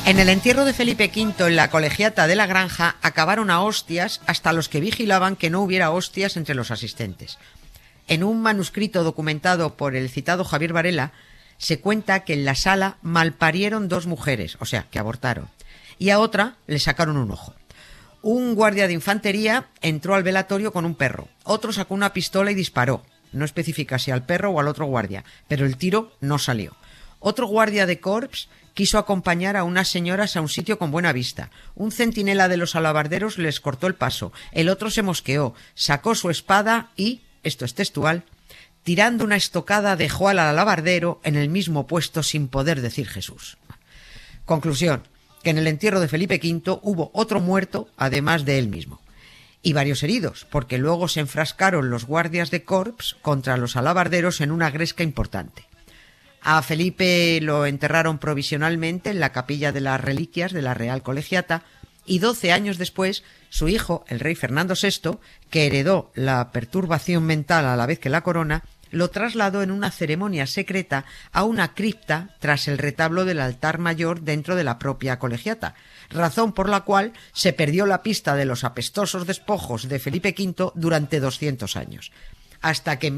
En el entierro de Felipe V en la colegiata de la Granja acabaron a hostias hasta los que vigilaban que no hubiera hostias entre los asistentes. En un manuscrito documentado por el citado Javier Varela se cuenta que en la sala malparieron 2 mujeres, o sea, que abortaron, y a otra le sacaron un ojo. Un guardia de infantería entró al velatorio con un perro, otro sacó una pistola y disparó. No especifica si al perro o al otro guardia, pero el tiro no salió. Otro guardia de corps quiso acompañar a unas señoras a un sitio con buena vista. Un centinela de los alabarderos les cortó el paso. El otro se mosqueó, sacó su espada y, esto es textual, tirando una estocada dejó al alabardero en el mismo puesto sin poder decir Jesús. Conclusión, que en el entierro de Felipe V hubo otro muerto además de él mismo. Y varios heridos, porque luego se enfrascaron los guardias de corps contra los alabarderos en una gresca importante. A Felipe lo enterraron provisionalmente en la capilla de las reliquias de la Real Colegiata y 12 años después su hijo, el rey Fernando VI, que heredó la perturbación mental a la vez que la corona, lo trasladó en una ceremonia secreta a una cripta tras el retablo del altar mayor dentro de la propia colegiata, razón por la cual se perdió la pista de los apestosos despojos de Felipe V durante 200 años. Hasta que en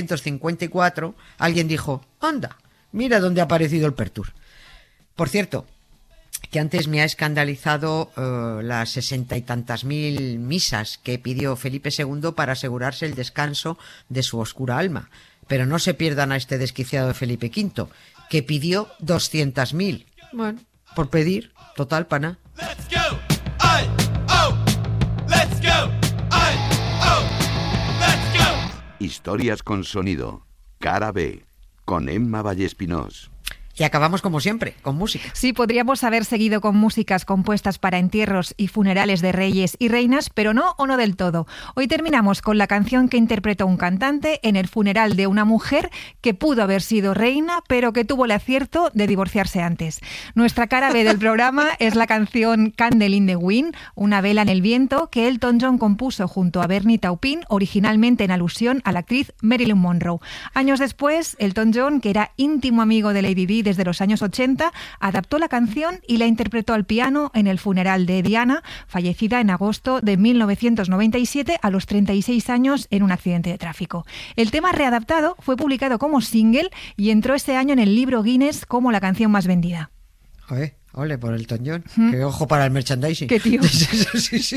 1954 alguien dijo, anda, mira dónde ha aparecido el Pertur. Por cierto, que antes me ha escandalizado las 60 y tantas mil misas que pidió Felipe II para asegurarse el descanso de su oscura alma. Pero no se pierdan a este desquiciado de Felipe V, que pidió 200.000. Bueno, por pedir, total, pana. Let's go! Ay, oh. Let's go! Ay, oh. Let's go! Historias con sonido. Cara B. Con Emma Vallespinós. Y acabamos como siempre, con música. Sí, podríamos haber seguido con músicas compuestas para entierros y funerales de reyes y reinas, pero no o no del todo. Hoy terminamos con la canción que interpretó un cantante en el funeral de una mujer que pudo haber sido reina, pero que tuvo el acierto de divorciarse antes. Nuestra cara B del programa es la canción Candle in the Wind, una vela en el viento, que Elton John compuso junto a Bernie Taupin, originalmente en alusión a la actriz Marilyn Monroe. Años después, Elton John, que era íntimo amigo de Lady Di desde los años 80, adaptó la canción y la interpretó al piano en el funeral de Diana, fallecida en agosto de 1997 a los 36 años en un accidente de tráfico. El tema readaptado fue publicado como single y entró ese año en el libro Guinness como la canción más vendida. Ole, por Elton John. Qué ojo para el merchandising. Qué tío. Sí.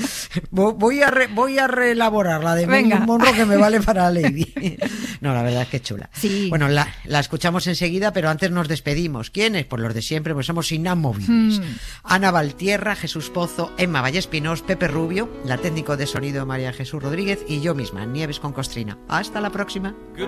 Voy a reelaborar la de Marilyn Monroe, que me vale para Lady. No, la verdad es que es chula. Sí. Bueno, la escuchamos enseguida, pero antes nos despedimos. ¿Quiénes? Pues los de siempre, pues somos inamovibles. Ana Valtierra, Jesús Pozo, Emma Vallespinós, Pepe Rubio, la técnico de sonido María Jesús Rodríguez y yo misma, Nieves con Costrina. Hasta la próxima.